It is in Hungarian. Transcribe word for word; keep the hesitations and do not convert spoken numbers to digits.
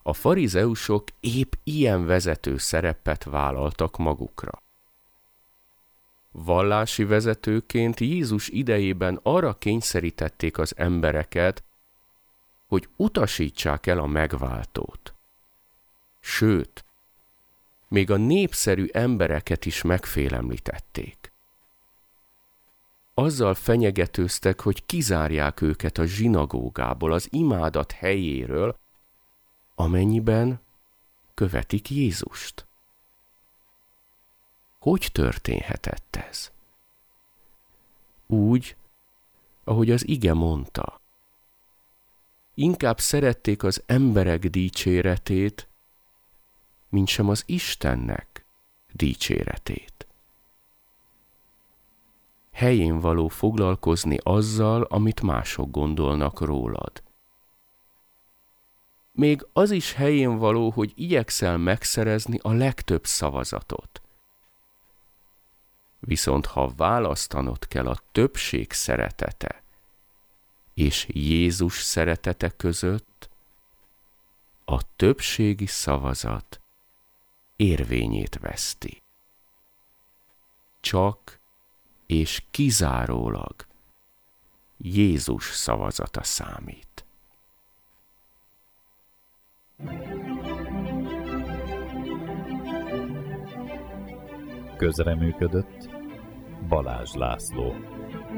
A farizeusok épp ilyen vezető szerepet vállaltak magukra. Vallási vezetőként Jézus idejében arra kényszerítették az embereket, hogy utasítsák el a megváltót. Sőt, még a népszerű embereket is megfélemlítették. Azzal fenyegetőztek, hogy kizárják őket a zsinagógából, az imádat helyéről, amennyiben követik Jézust. Hogy történhetett ez? Úgy, ahogy az ige mondta. Inkább szerették az emberek dicséretét, mintsem az Istennek dicséretét. Helyén való foglalkozni azzal, amit mások gondolnak rólad. Még az is helyén való, hogy igyekszel megszerezni a legtöbb szavazatot. Viszont ha választanod kell a többség szeretete és Jézus szeretete között, a többségi szavazat érvényét veszti. Csak és kizárólag Jézus szavazata számít. Közreműködött Balázs László.